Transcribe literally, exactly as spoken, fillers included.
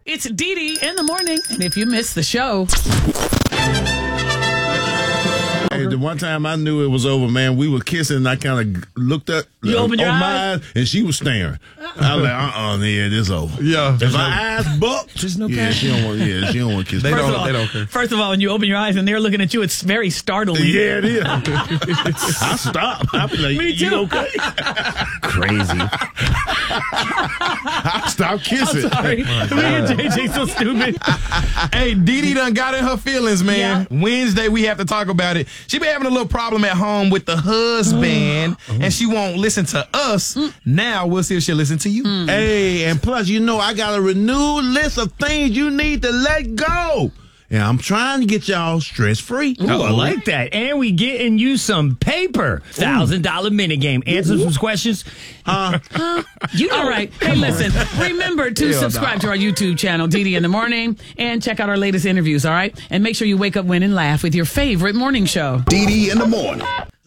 It's Dee Dee in the morning. And if you missed the show... Hey, the one time I knew it was over, man, we were kissing, and I kind of looked up, you uh, opened your on eyes? my eyes, and she was staring. I was like, uh-uh, yeah, this over. Yeah. If my eyes bucked, There's no yeah, she don't want, yeah, she don't want to kiss They me. First don't, of all, they don't care. First of all, when you open your eyes and they're looking at you, it's very startling. Yeah, it is. I stopped. I be like, Me you too. okay? Crazy. I stopped kissing. I'm sorry. Me and J J so stupid. Hey, Dee Dee done got in her feelings, man. Yeah. Wednesday, we have to talk about it. She been having a little problem at home with the husband, and she won't listen to us. Now, we'll see if she'll listen to you. Hey, and plus, you know, I got a renewed list of things you need to let go. And I'm trying to get y'all stress-free. Ooh, I like that. And we getting you some paper. Thousand dollar mini game. Answer some questions. Huh? You All right. Hey, listen. Remember to Hell subscribe no. to our YouTube channel, Dee Dee in the Morning, and check out our latest interviews, all right? And make sure you wake up, win, and laugh with your favorite morning show. Dee Dee in the morning.